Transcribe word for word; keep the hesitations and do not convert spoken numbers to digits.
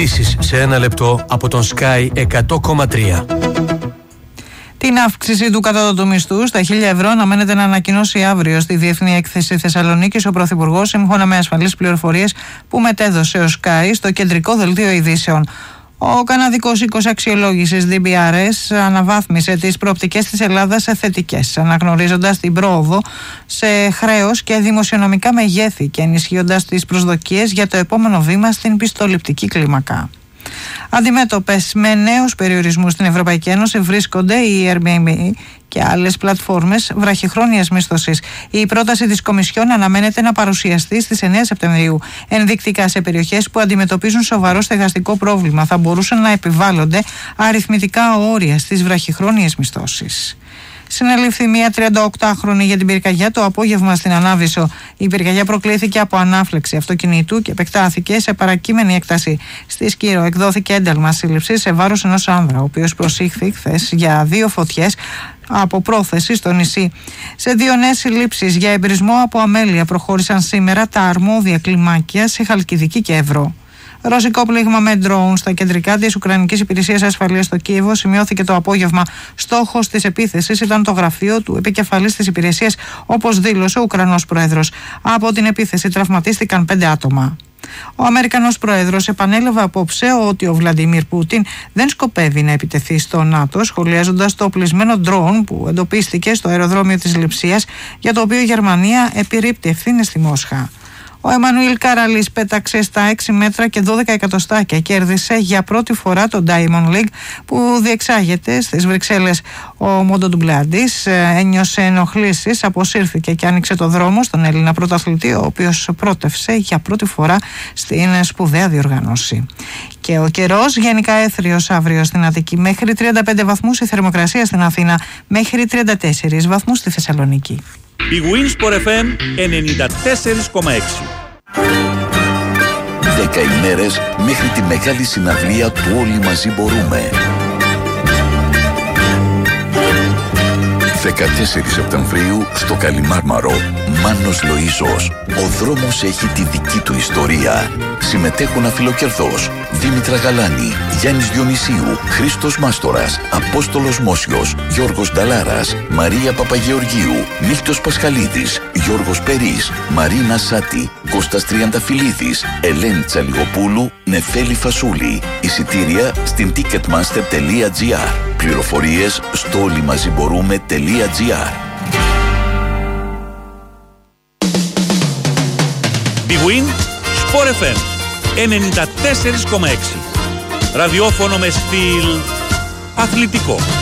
Ειδήσεις σε ένα λεπτό από τον Sky εκατό κόμμα τρία. Την αύξηση του κατώτατου μισθού στα χίλια ευρώ αναμένεται να ανακοινώσει αύριο στη Διεθνή Έκθεση Θεσσαλονίκης ο Πρωθυπουργός, σύμφωνα με ασφαλείς πληροφορίες που μετέδωσε ο Sky στο κεντρικό δελτίο ειδήσεων. Ο καναδικός οίκος αξιολόγησης ντι μπι αρ ες αναβάθμισε τις προοπτικές της Ελλάδας σε θετικές, αναγνωρίζοντας την πρόοδο σε χρέος και δημοσιονομικά μεγέθη και ενισχύοντας τις προσδοκίες για το επόμενο βήμα στην πιστοληπτική κλίμακα. Αντιμέτωπες με νέους περιορισμούς στην Ευρωπαϊκή Ένωση βρίσκονται η Airbnb και άλλες πλατφόρμες βραχυχρόνιας μίσθωσης. Η πρόταση της Κομισιόν αναμένεται να παρουσιαστεί στις εννέα Σεπτεμβρίου. Ενδεικτικά σε περιοχές που αντιμετωπίζουν σοβαρό στεγαστικό πρόβλημα θα μπορούσαν να επιβάλλονται αριθμητικά όρια στις βραχυχρόνιες μισθώσεις. Συνελήφθη μια τριανταοκτάχρονη για την πυρκαγιά το απόγευμα στην Ανάβησο. Η πυρκαγιά προκλήθηκε από ανάφλεξη αυτοκινήτου και επεκτάθηκε σε παρακείμενη έκταση. Στη Σκύρο εκδόθηκε ένταλμα σύλληψη σε βάρος ενός άνδρα, ο οποίος προσήχθη χθες για δύο φωτιές από πρόθεση στο νησί. Σε δύο νέες συλλήψεις για εμπρισμό από αμέλεια προχώρησαν σήμερα τα αρμόδια κλιμάκια σε Χαλκιδική και Εύρω. Ρωσικό πλήγμα με ντρόουν στα κεντρικά της Ουκρανικής Υπηρεσίας Ασφαλείας στο Κίεβο σημειώθηκε το απόγευμα. Στόχος της επίθεσης ήταν το γραφείο του επικεφαλής της υπηρεσίας, όπως δήλωσε ο Ουκρανός Πρόεδρος. Από την επίθεση τραυματίστηκαν πέντε άτομα. Ο Αμερικανός Πρόεδρος επανέλαβε απόψε ότι ο Βλαντιμίρ Πούτιν δεν σκοπεύει να επιτεθεί στο ΝΑΤΟ, σχολιάζοντας το οπλισμένο ντρόουν που εντοπίστηκε στο αεροδρόμιο της Λειψίας, για το οποίο η Γερμανία επιρρύπτει ευθύνες στη Μόσχα. Ο Εμμανουήλ Καραλής πέταξε στα έξι μέτρα και δώδεκα εκατοστάκια. Κέρδισε για πρώτη φορά το Diamond League που διεξάγεται στις Βρυξέλλες. Ο Μόντο Ντουμπλάντης ένιωσε ενοχλήσεις, αποσύρθηκε και άνοιξε το δρόμο στον Έλληνα πρωταθλητή, ο οποίος πρότευσε για πρώτη φορά στην σπουδαία διοργάνωση. Και ο καιρός γενικά έθριος αύριο στην Αττική, μέχρι τριάντα πέντε βαθμούς η θερμοκρασία στην Αθήνα, μέχρι τριάντα τέσσερις βαθμούς στη Θεσσαλονίκη. Η Winsport εφ εμ ενενήντα τέσσερα κόμμα έξι. Δέκα ημέρες μέχρι τη μεγάλη συναυλία του Όλοι Μαζί Μπορούμε. δεκατέσσερις Σεπτεμβρίου στο Καλιμάρμαρο. Μάνος Λοΐζος. Ο δρόμος έχει τη δική του ιστορία. Συμμετέχουν Αφιλοκερδός, Δήμητρα Γαλάνη, Γιάννης Διονυσίου, Χρήστος Μάστορας, Απόστολος Μόσιος, Γιώργος Νταλάρας, Μαρία Παπαγεωργίου, Νύχτος Πασχαλίδης, Γιώργος Περής, Μαρίνα Σάτη, Κώστας Τριανταφυλλίδης, Ελένη Τσαλιγοπούλου, Νεφέλη Φασούλη. Εισιτήρια στην ticketmaster τελεία τζι άρ. Πληροφορίες στο όλοιμαζιμπορούμε τελεία τζι άρ. Big Win Sport εφ εμ ενενήντα τέσσερα κόμμα έξι. Ραδιόφωνο με στυλ αθλητικό.